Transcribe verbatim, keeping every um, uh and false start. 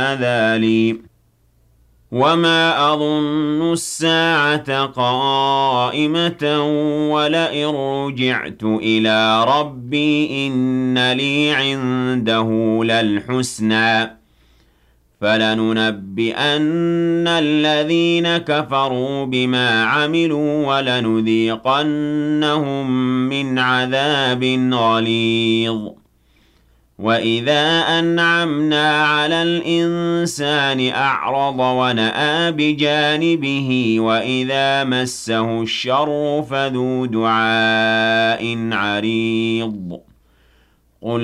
هذا لي وما أظن الساعة قائمة ولئن رجعت إلى ربي إن لي عنده للحسنى فلننبئن الذين كفروا بما عملوا ولنذيقنهم من عذاب غليظ وَإِذَا أَنْعَمْنَا عَلَى الْإِنسَانِ أَعْرَضَ وَنَأَىٰ بِجَانِبِهِ وَإِذَا مَسَّهُ الشَّرُّ فَذُو دُعَاءٍ عَرِيضٍ